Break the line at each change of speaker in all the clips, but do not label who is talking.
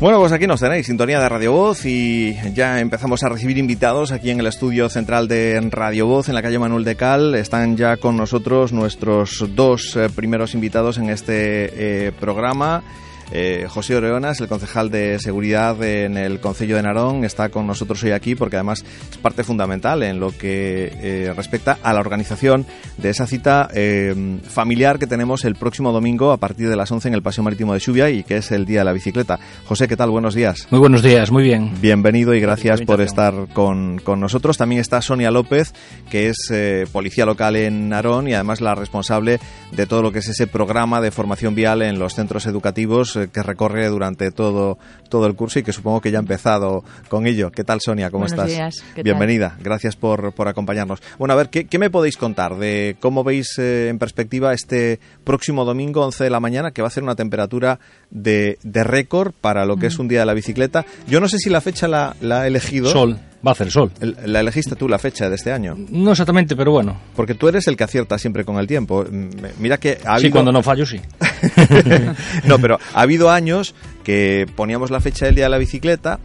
Bueno, pues aquí nos tenéis, sintonía de Radio Voz, y ya empezamos a recibir invitados aquí en el estudio central de Radio Voz, en la calle Manuel de Cal. Están ya con nosotros nuestros dos primeros invitados en este programa. José Oreonas, el concejal de seguridad en el Concello de Narón, está con nosotros hoy aquí porque además es parte fundamental en lo que respecta a la organización de esa cita familiar que tenemos el próximo domingo a partir de las 11 en el Paseo Marítimo de Xubia, y que es el Día de la Bicicleta. José, ¿qué tal? Buenos días.
Muy buenos días, muy bien.
Bienvenido y gracias por estar con nosotros. También está Sonia López, que es policía local en Narón y además la responsable de todo lo que es ese programa de formación vial en los centros educativos que recorre durante todo el curso y que supongo que ya ha empezado con ello. ¿Qué tal, Sonia? ¿Cómo estás?
Buenos días.
Bienvenida. Gracias por acompañarnos. Bueno, a ver, ¿qué me podéis contar de cómo veis en perspectiva este próximo domingo, 11 de la mañana, que va a ser una temperatura de récord para lo que es un día de la bicicleta? Yo no sé si la fecha la ha elegido...
Sol. Va a hacer sol.
¿La elegiste tú la fecha de este año?
No exactamente, pero bueno.
Porque tú eres el que acierta siempre con el tiempo. Mira que ha habido...
Sí, cuando no fallo, sí.
No, pero ha habido años que poníamos la fecha del Día de la Bicicleta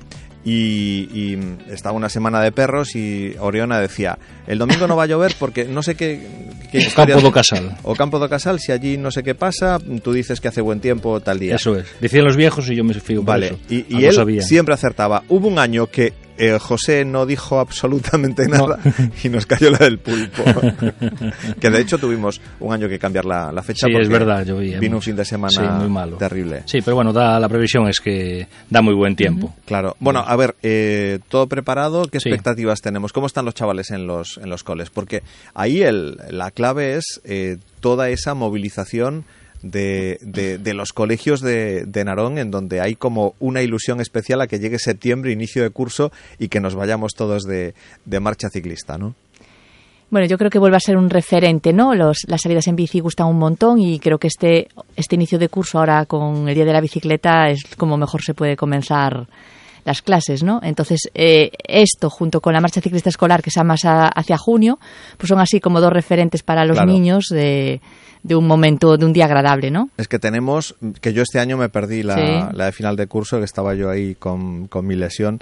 y estaba una semana de perros y Oriona decía, el domingo no va a llover porque no sé qué
o Campo do Casal.
O Campo do Casal, si allí no sé qué pasa, tú dices que hace buen tiempo tal día.
Eso es. Decían los viejos y yo me fío por eso.
Y él sabía. Siempre acertaba. Hubo un año que José no dijo absolutamente nada y nos cayó la del pulpo. Que de hecho tuvimos un año que cambiar la fecha,
sí,
porque
es verdad, llovía
vino
mucho.
Un fin de semana
muy malo.
Terrible.
Sí, pero bueno, la previsión es que da muy buen tiempo.
Claro. Bueno, a ver, todo preparado, ¿qué expectativas tenemos? ¿Cómo están los chavales en los coles? Porque ahí la clave es toda esa movilización de los colegios de Narón, en donde hay como una ilusión especial a que llegue septiembre, inicio de curso, y que nos vayamos todos de marcha ciclista, ¿no?
Bueno, yo creo que vuelve a ser un referente, ¿no? Las salidas en bici gustan un montón y creo que este inicio de curso ahora con el Día de la Bicicleta es como mejor se puede comenzar las clases, ¿no? Entonces, esto junto con la marcha ciclista escolar, que sea más hacia junio, pues son así como dos referentes para los niños de un momento, de un día agradable, ¿no?
Es que tenemos, que yo este año me perdí la de final de curso, que estaba yo ahí con mi lesión,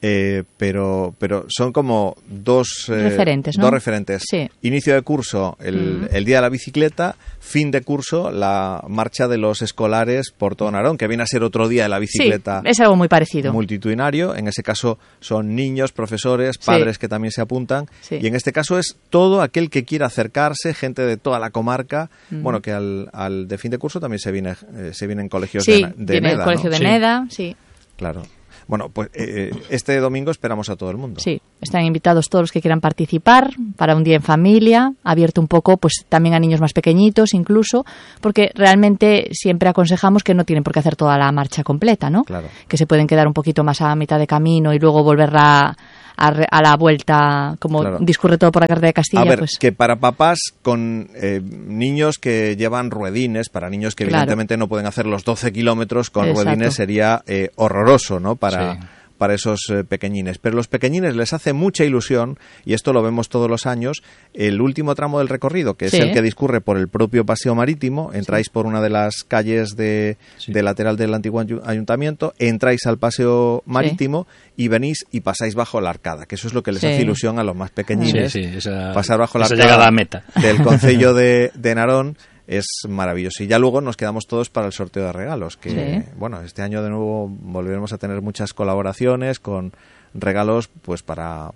pero son como dos referentes, ¿no? Dos referentes. Sí. Inicio de curso, el Día de la Bicicleta; fin de curso, la marcha de los escolares por todo Narón, que viene a ser otro Día de la Bicicleta.
Sí, es algo muy parecido.
Multitudinario. En ese caso son niños, profesores, padres que también se apuntan. Sí. Y en este caso es todo aquel que quiera acercarse, gente de toda la comarca. Bueno, que al de fin de curso también se viene en colegios de Neda,
el colegio de Neda, sí.
Claro. Bueno, pues este domingo esperamos a todo el mundo.
Sí, están invitados todos los que quieran participar para un día en familia, abierto un poco pues también a niños más pequeñitos incluso, porque realmente siempre aconsejamos que no tienen por qué hacer toda la marcha completa, ¿no? Claro. Que se pueden quedar un poquito más a mitad de camino y luego volverla a la vuelta, como discurre todo por la carretera de Castilla.
A ver,
pues
que para papás con niños que llevan ruedines, para niños que evidentemente no pueden hacer los 12 kilómetros con ruedines, sería horroroso, ¿no? Para esos pequeñines. Pero los pequeñines les hace mucha ilusión, y esto lo vemos todos los años, el último tramo del recorrido, que es el que discurre por el propio Paseo Marítimo. Entráis por una de las calles de lateral del antiguo ayuntamiento, entráis al Paseo Marítimo y venís y pasáis bajo la arcada, que eso es lo que les hace ilusión a los más pequeñines. Pasar bajo la arcada
llegada a meta
del Concello de Narón es maravilloso. Y ya luego nos quedamos todos para el sorteo de regalos, que bueno, este año de nuevo volveremos a tener muchas colaboraciones con regalos, pues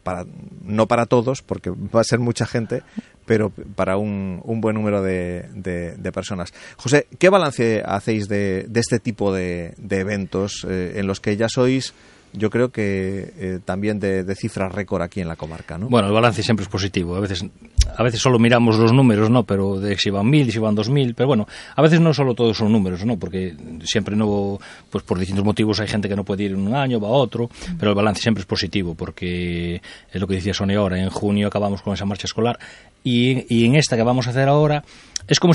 no para todos, porque va a ser mucha gente, pero para un buen número de personas. José, ¿qué balance hacéis de este tipo de eventos en los que ya sois, yo creo que también de cifras récord aquí en la comarca, ¿no?
Bueno, el balance siempre es positivo. A veces solo miramos los números, ¿no? Pero de si van 1.000, si van 2.000, pero bueno, a veces no solo todos son números, ¿no? Porque siempre pues por distintos motivos hay gente que no puede ir en un año, va a otro, pero el balance siempre es positivo, porque es lo que decía Sonia ahora, en junio acabamos con esa marcha escolar y en esta que vamos a hacer ahora es como